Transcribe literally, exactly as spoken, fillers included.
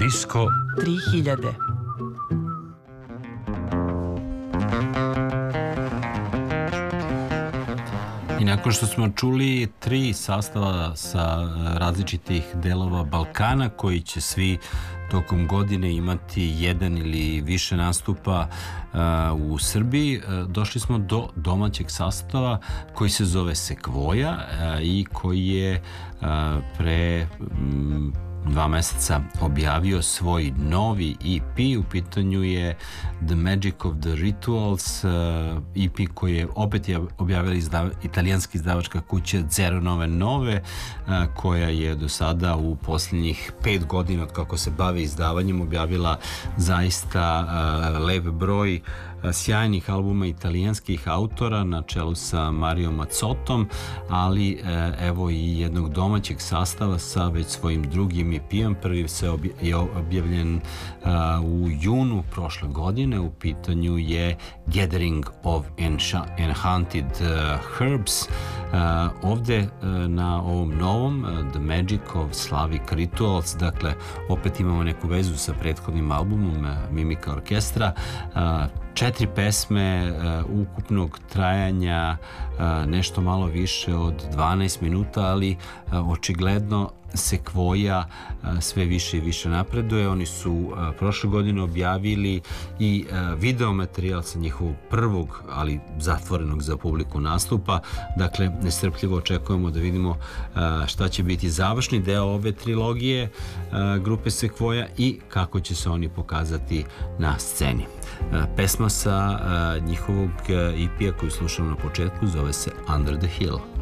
Disko tri hiljade. I nakon što smo čuli tri sastava sa različitih delova Balkana koji će svi tokom godine imati jedan ili više nastupa uh, u Srbiji, uh, došli smo do domaćeg sastava koji se zove Sequoia uh, i koji je uh, pre um, dva meseca objavio svoj novi E P. U pitanju je The Magic of the Rituals, uh, E P koji je opet je objavila izdav, italijanska izdavačka kuća Zero Nove Nove, uh, koja je do sada u posljednjih pet godina od kako se bavi izdavanjem objavila zaista uh, lep broj sjajnih albuma italijanskih autora na čelu sa Marijom Mazzotom, ali evo i jednog domaćeg sastava sa već svojim drugim E P-om. Prvi se obje, je objavljen a, u junu prošle godine. U pitanju je Gathering of Enchanted Herbs. A, ovde a, na ovom novom a, The Magic of Slavic Rituals, dakle opet imamo neku vezu sa prethodnim albumom a, Mimika orkestra. A, Četiri pesme uh, ukupnog trajanja uh, nešto malo više od dvanaest minuta, ali uh, očigledno Sequoia uh, sve više i više napreduje. Oni su uh, prošle godine objavili i uh, video materijal sa njihovog prvog, ali zatvorenog za publiku nastupa. Dakle, nestrpljivo očekujemo da vidimo uh, šta će biti završni deo ove trilogije uh, grupe Sequoia i kako će se oni pokazati na sceni. Uh, pesma sa uh, njihovog uh, E P-a koju slušamo na početku zove se Under the Hill.